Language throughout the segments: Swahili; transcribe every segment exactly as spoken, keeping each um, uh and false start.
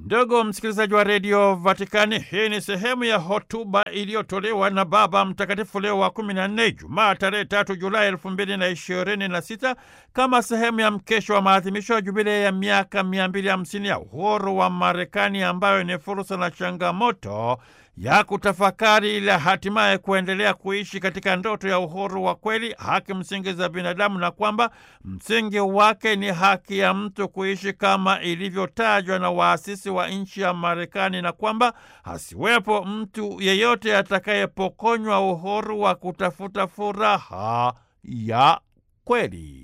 Ndugu msikilizaji wa redio Vatikani, hii ni sehemu ya hotuba iliyotolewa na Baba Mtakatifu Leo wa kumi na nne, Jumaa tarehe tatu Julai elfu mbili na ishirini na sita, kama sehemu ya mkesho wa maadhimisho ya jubilei ya miaka mia mbili hamsini ya uhuru wa Marekani, ambayo ni fursa na changamoto ya kutafakari ili hatimaye kuendelea kuishi katika ndoto ya uhuru wa kweli, haki msingi za binadamu, na kwamba msingi wake ni haki ya mtu kuishi kama ilivyotajwa na waasisi wa nchi ya Marekani, na kwamba hasiwepo mtu yeyote atakayepokonywa uhuru wa kutafuta furaha ya kweli.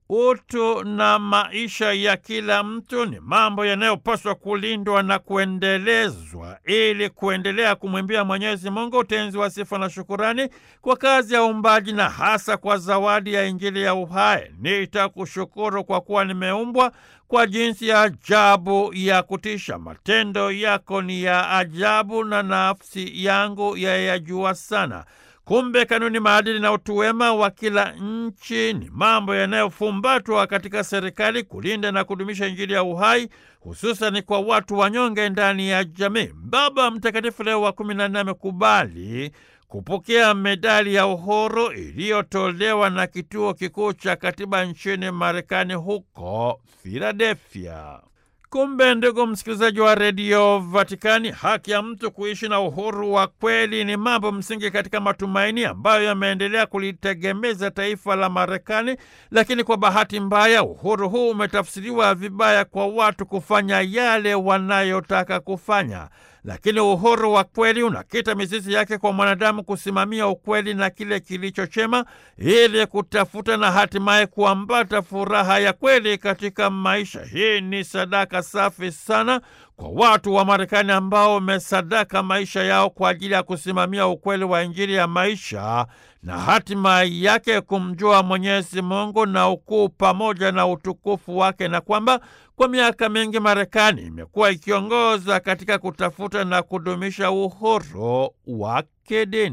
Utu na maisha ya kila mtu ni mambo yanayopaswa kulindwa na kuendelezwa ili kuendelea kumwimbia Mwenyezi Mungu utenzi wa sifa na shukurani kwa kazi ya uumbaji na hasa kwa zawadi ya Injili ya uhai. Nitakushukuru kwa kuwa nimeumbwa kwa jinsi ya ajabu ya kutisha. Matendo yako ni ya ajabu na nafsi yangu yayajua sana. Kumbe kanuni, maadili na utu wema wa kila nchi ni mambo yanayofumbatwa katika serikali kulinda na kudumisha Injili ya uhai, hususan kwa watu wanyonge ndani ya jamii. Baba Mtakatifu Leo wa kumi na nne amekubali kupokea medali ya uhuru iliyotolewa na Kituo Kikuu cha Katiba nchini Marekani huko Philadelphia. Kumbe ndugu msikilizaji wa redio Vatikani, haki ya mtu kuishi na uhuru wa kweli ni mambo msingi katika matumaini ambayo yameendelea kulitegemeza taifa la Marekani. Lakini kwa bahati mbaya, uhuru huu umetafsiriwa vibaya kwa watu kufanya yale wanayotaka kufanya. Lakini uhuru wa kweli unakita mizizi yake kwa mwanadamu kusimamia ukweli na kile kilicho chema ili kutafuta na hatimaye kuambata furaha ya kweli katika maisha. Hii ni sadaka safi sana kwa watu wa Marekani ambao wamesadaka maisha yao kwa ajili ya kusimamia ukweli wa Injili ya maisha na hatima yake kumjua Mwenyezi Mungu na ukuu pamoja na utukufu wake, na kwamba kwa miaka mingi Marekani imekuwa ikiongoza katika kutafuta na kudumisha uhuru wa kidini.